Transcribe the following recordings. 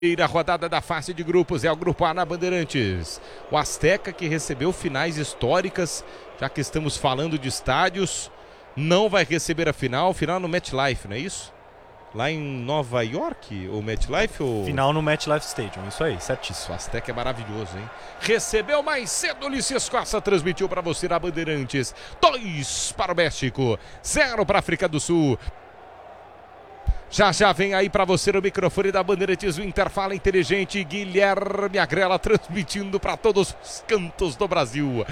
Primeira rodada da fase de grupos é o Grupo A na Bandeirantes. O Azteca, que recebeu finais históricas, já que estamos falando de estádios, não vai receber a final no MetLife, não é isso? Lá em Nova York, ou MetLife? Ou... Final no MetLife Stadium, isso aí, certíssimo. O Azteca é maravilhoso, hein? Recebeu mais cedo, Ulisses Costa transmitiu para você na Bandeirantes. 2 para o México, 0 para a África do Sul. Já vem aí para você no microfone da Bandeirantes, o Interfala Inteligente, Guilherme Agrela transmitindo para todos os cantos do Brasil.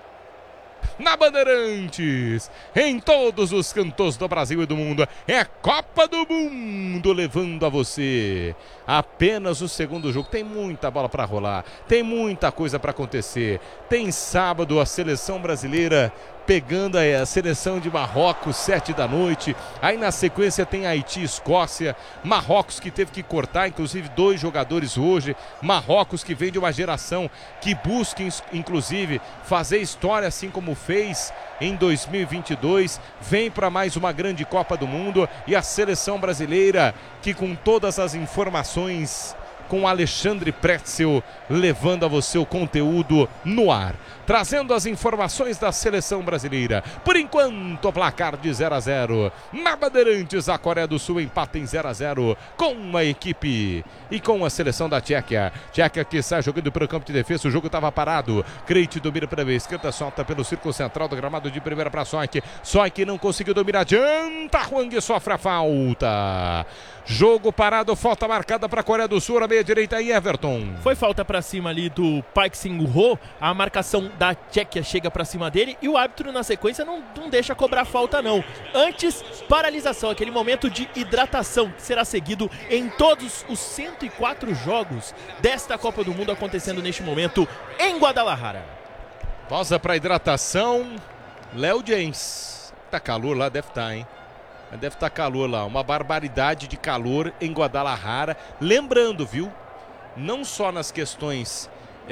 Na Bandeirantes, em todos os cantos do Brasil e do mundo, é Copa do Mundo levando a você apenas o segundo jogo. Tem muita bola para rolar, tem muita coisa para acontecer. Tem sábado a seleção brasileira pegando a seleção de Marrocos, 7 da noite. Aí na sequência tem Haiti e Escócia. Marrocos que teve que cortar, inclusive 2 jogadores hoje. Marrocos que vem de uma geração que busca, inclusive, fazer história assim como fez em 2022. Vem para mais uma grande Copa do Mundo. E a seleção brasileira que, com todas as informações, com Alexandre Pretzel levando a você o conteúdo no ar, trazendo as informações da seleção brasileira. Por enquanto, o placar de 0-0. Na Bandeirantes, a Coreia do Sul empata em 0-0 com a equipe e com a seleção da Tchequia. Tchequia que sai jogando pelo campo de defesa, o jogo estava parado. Krejci domina pela esquerda, solta pelo círculo central do gramado de primeira para Soik. Soik não conseguiu dominar, adianta, Hwang sofre a falta. Jogo parado, falta marcada para a Coreia do Sul, na meia direita aí, Everton. Foi falta para cima ali do Park Sang-ho, a marcação da Tchequia chega para cima dele e o árbitro na sequência não deixa cobrar falta não. Antes, paralisação, aquele momento de hidratação que será seguido em todos os 104 jogos desta Copa do Mundo acontecendo neste momento em Guadalajara. Pausa para hidratação, Léo James. Tá calor lá, deve estar, hein? Deve estar calor lá, uma barbaridade de calor em Guadalajara. Lembrando, viu? Não só nas questões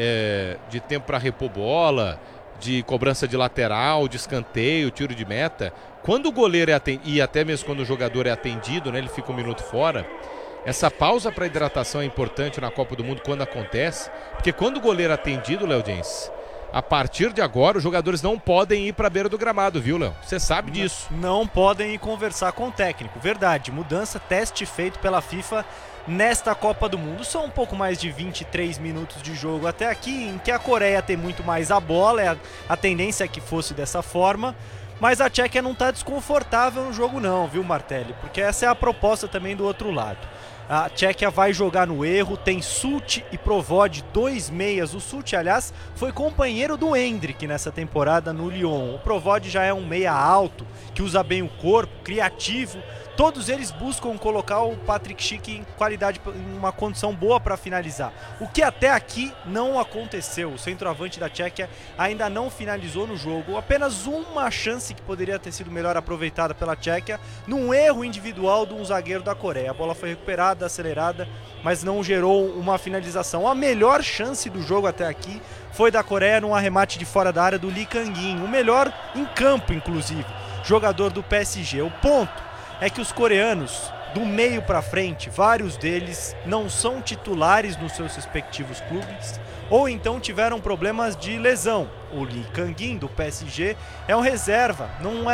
de tempo para repor bola, de cobrança de lateral, de escanteio, tiro de meta. Quando o goleiro é atendido, e até mesmo quando o jogador é atendido, né, ele fica um minuto fora. Essa pausa para hidratação é importante na Copa do Mundo quando acontece. Porque quando o goleiro é atendido, Léo Jens, a partir de agora, os jogadores não podem ir para a beira do gramado, viu, Léo? Você sabe disso. Não podem ir conversar com o técnico. Verdade, mudança, teste feito pela FIFA nesta Copa do Mundo. São um pouco mais de 23 minutos de jogo até aqui, em que a Coreia tem muito mais a bola. A tendência é que fosse dessa forma. Mas a Tchequia não está desconfortável no jogo não, viu, Martelli? Porque essa é a proposta também do outro lado. A Tchequia vai jogar no erro, tem Such e Provod, 2 meias. O Such, aliás, foi companheiro do Endrick nessa temporada no Lyon. O Provod já é um meia alto, que usa bem o corpo, criativo. Todos eles buscam colocar o Patrick Schick em qualidade, em uma condição boa para finalizar. O que até aqui não aconteceu. O centroavante da Tchequia ainda não finalizou no jogo. Apenas uma chance que poderia ter sido melhor aproveitada pela Tchequia, num erro individual de um zagueiro da Coreia. A bola foi recuperada, acelerada, mas não gerou uma finalização. A melhor chance do jogo até aqui foi da Coreia num arremate de fora da área do Lee Kang-in. O melhor em campo, inclusive, jogador do PSG. O ponto é que os coreanos, do meio para frente, vários deles não são titulares nos seus respectivos clubes ou então tiveram problemas de lesão. O Lee Kang-in do PSG é um reserva, não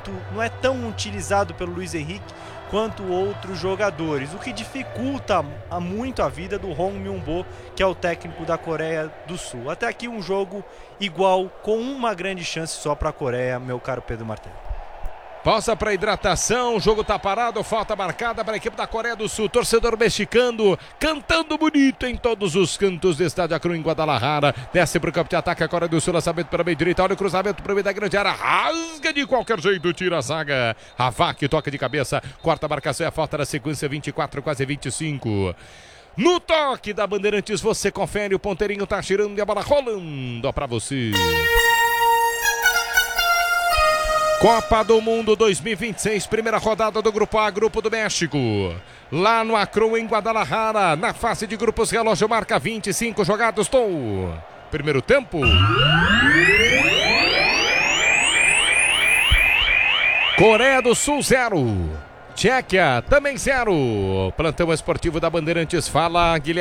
é tão utilizado pelo Luiz Henrique quanto outros jogadores, o que dificulta muito a vida do Hong Myung-bo, que é o técnico da Coreia do Sul. Até aqui um jogo igual, com uma grande chance só para a Coreia, meu caro Pedro Martelli. Pausa para hidratação, o jogo tá parado, falta marcada para a equipe da Coreia do Sul. Torcedor mexicano cantando bonito em todos os cantos do estádio Acru em Guadalajara. Desce para o campo de ataque a Coreia do Sul, lançamento para a meia direita, olha o cruzamento para o meio da grande área, rasga de qualquer jeito, tira a zaga. Havak toca de cabeça, corta a marcação e a falta na sequência, 24, quase 25. No toque da Bandeirantes você confere, o ponteirinho tá girando e a bola rolando para você. Copa do Mundo 2026, primeira rodada do Grupo A, Grupo do México. Lá no Acru, em Guadalajara, na fase de grupos, relógio marca 25 jogados. Primeiro tempo. Coreia do Sul 0. Tchequia também 0. Plantão esportivo da Bandeirantes fala, Guilherme.